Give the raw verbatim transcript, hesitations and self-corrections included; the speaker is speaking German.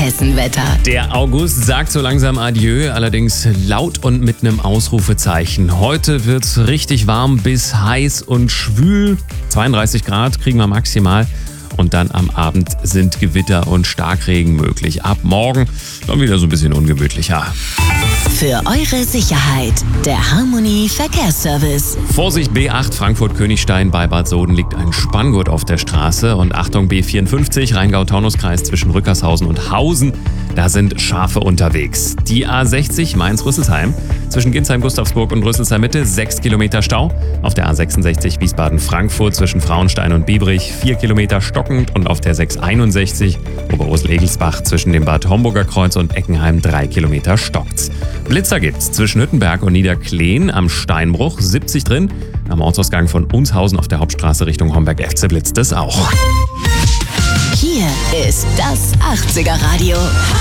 Hessenwetter. Der August sagt so langsam Adieu, allerdings laut und mit einem Ausrufezeichen. Heute wird's richtig warm bis heiß und schwül. zweiunddreißig Grad kriegen wir maximal. Und dann am Abend sind Gewitter und Starkregen möglich. Ab morgen dann wieder so ein bisschen ungemütlicher. Für eure Sicherheit, der Harmony Verkehrsservice. Vorsicht B acht Frankfurt-Königstein bei Bad Soden liegt ein Spanngurt auf der Straße. Und Achtung B vierundfünfzig Rheingau-Taunus-Kreis zwischen Rückershausen und Hausen. Da sind Schafe unterwegs. Die A sechzig Mainz-Rüsselsheim zwischen Ginsheim-Gustavsburg und Rüsselsheim-Mitte sechs Kilometer Stau. Auf der A sechsundsechzig Wiesbaden-Frankfurt zwischen Frauenstein und Biebrich vier Kilometer stockend. Und auf der sechs einundsechzig Oberursel-Egelsbach zwischen dem Bad Homburger Kreuz und Eckenheim drei Kilometer stockt's. Blitzer gibt's zwischen Hüttenberg und Niederkleen am Steinbruch siebzig drin. Am Ortsausgang von Unshausen auf der Hauptstraße Richtung Homberg-F C blitzt es auch. Hier ist das achtziger Radio.